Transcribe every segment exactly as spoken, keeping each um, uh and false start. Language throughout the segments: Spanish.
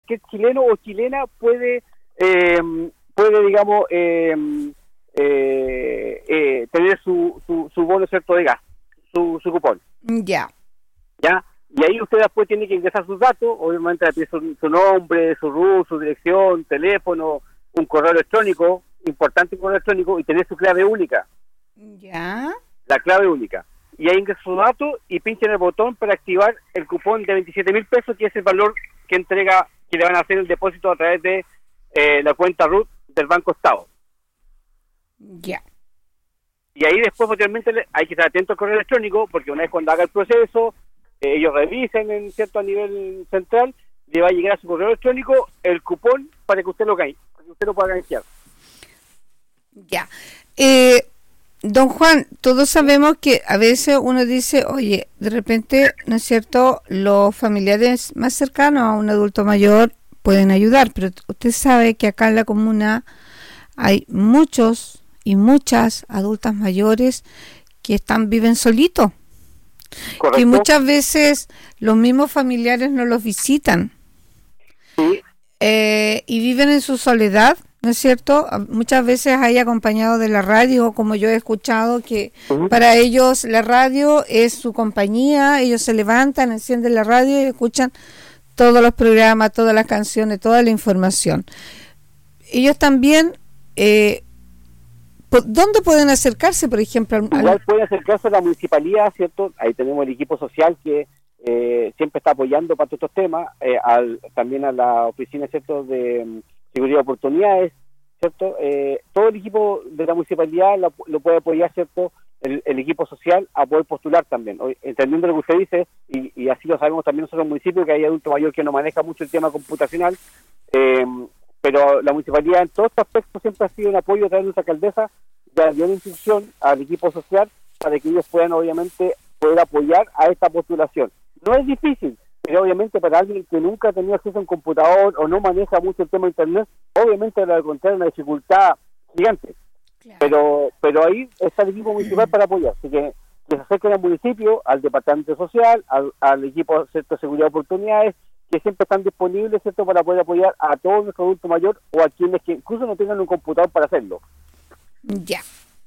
cualquier chileno o chilena puede, eh, puede digamos, eh, eh, eh, tener su, su, su bono, ¿cierto?, de gas, su, su cupón. Ya. ¿Ya? Y ahí usted después tiene que ingresar sus datos, obviamente le pide su, su nombre, su R U, su dirección, teléfono, un correo electrónico, importante un correo electrónico, y tener su clave única. Ya. La clave única. Y ahí ingresa sus datos y pincha en el botón para activar el cupón de veintisiete mil pesos, que es el valor que entrega, que le van a hacer el depósito a través de eh, la cuenta R U T del Banco Estado. Ya. Y ahí después, posteriormente, hay que estar atento al correo electrónico, porque una vez cuando haga el proceso, eh, ellos revisen en cierto a nivel central, le va a llegar a su correo electrónico el cupón para que usted lo gagne, para que usted lo pueda ganar. Ya. Eh, don Juan, todos sabemos que a veces uno dice, oye, de repente, ¿no es cierto?, los familiares más cercanos a un adulto mayor pueden ayudar, pero usted sabe que acá en la comuna hay muchos y muchas adultas mayores que están viven solitos. Correcto. Que muchas veces los mismos familiares no los visitan. Sí. Eh, y viven en su soledad, ¿no es cierto? Muchas veces hay acompañado de la radio, como yo he escuchado, que uh-huh. para ellos la radio es su compañía, ellos se levantan, encienden la radio y escuchan todos los programas, todas las canciones, toda la información. Ellos también, eh, ¿dónde pueden acercarse, por ejemplo? Al... Igual pueden acercarse a la municipalidad, ¿cierto? Ahí tenemos el equipo social que eh, siempre está apoyando para todos estos temas, eh, al, también a la oficina, ¿cierto?, de um, seguridad de oportunidades, ¿cierto? Eh, todo el equipo de la municipalidad lo, lo puede apoyar, ¿cierto?, el, el equipo social a poder postular también. Hoy, entendiendo lo que usted dice, y, y así lo sabemos también nosotros en el municipio, que hay adulto mayor que no maneja mucho el tema computacional, eh, pero la municipalidad en todos estos aspectos siempre ha sido un apoyo a través de nuestra alcaldesa, ya dio una instrucción al equipo social para que ellos puedan obviamente poder apoyar a esta postulación. No es difícil, pero obviamente para alguien que nunca ha tenido acceso a un computador o no maneja mucho el tema de internet, obviamente le va a encontrar una dificultad gigante. Claro. Pero pero ahí está el equipo municipal para apoyar, así que que se acerquen al municipio, al departamento social, al, al equipo de seguridad de oportunidades, que siempre están disponibles, ¿cierto?, para poder apoyar a todos nuestros adultos mayores o a quienes que incluso no tengan un computador para hacerlo. Ya.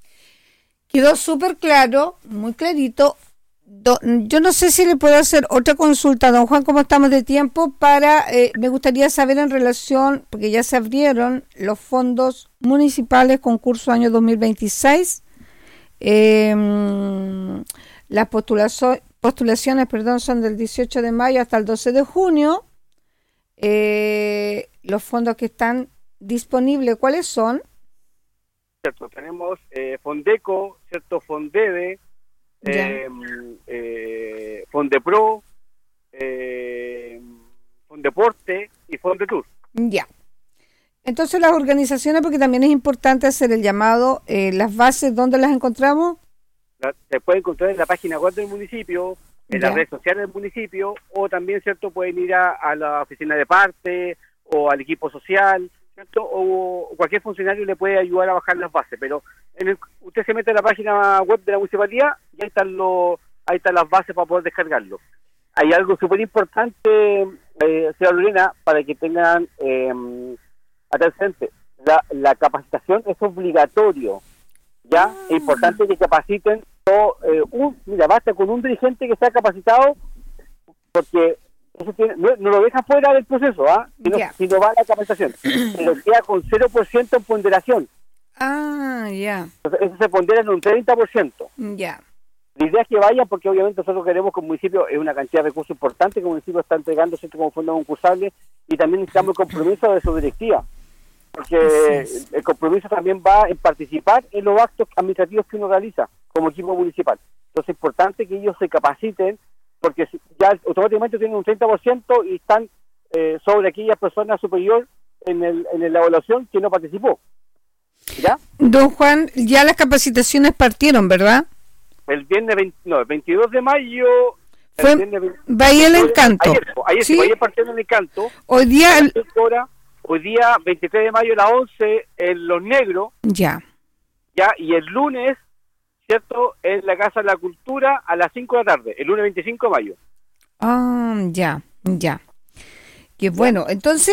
Quedó súper claro, muy clarito. Do, yo no sé si le puedo hacer otra consulta, don Juan, como estamos de tiempo, para, eh, me gustaría saber en relación, porque ya se abrieron los fondos municipales concurso año dos mil veintiséis, eh, las postulazo, postulaciones perdón, son del dieciocho de mayo hasta el doce de junio, eh, los fondos que están disponibles, ¿cuáles son? Cierto, tenemos eh, Fondeco, cierto, Fondede, eh, eh, Fondepro, eh, Fondeporte y Fondetur. Ya. Entonces las organizaciones, porque también es importante hacer el llamado, eh, las bases, ¿dónde las encontramos? La, se puede encontrar en la página web del municipio, en ya. las redes sociales del municipio, o también, cierto, pueden ir a, a la oficina de parte o al equipo social, ¿cierto? O cualquier funcionario le puede ayudar a bajar las bases, pero en el, usted se mete a la página web de la municipalidad y ahí están, los, ahí están las bases para poder descargarlo. Hay algo súper importante, eh, señora Lorena, para que tengan eh, atención, la, la capacitación es obligatorio, ¿ya? Ah. Es importante que capaciten, todo, eh, un, mira, basta con un dirigente que sea capacitado, porque eso tiene, no, no lo deja fuera del proceso, ¿ah? ¿eh? Si, yeah. si no va a la capacitación, pero queda con cero por ciento en ponderación. Ah, ya. Yeah. Entonces, eso se pondera en un treinta por ciento. Ya. Yeah. La idea es que vaya, porque obviamente nosotros queremos que el municipio, es una cantidad de recursos importante que el municipio está entregando, ¿cierto?, como fondo concursable, y también necesitamos el compromiso de su directiva, porque sí. el compromiso también va en participar en los actos administrativos que uno realiza como equipo municipal. Entonces es importante que ellos se capaciten, porque ya automáticamente tienen un treinta por ciento y están eh, sobre aquella persona superior en, el, en la evaluación que no participó. ¿Ya? Don Juan, ya las capacitaciones partieron, ¿verdad? El viernes veinte, no, el veintidós de mayo... Fue veinte, Bahía el Encanto. Ayer, ayer, ¿sí? ayer partieron el Encanto. Hoy día... El... Hora, hoy día, veintitrés de mayo a las once, en Los Negros. Ya. Ya, y el lunes... ¿cierto?, en la Casa de la Cultura a las cinco de la tarde, el lunes veinticinco de mayo. Ah, ya, ya. Qué bueno. Entonces,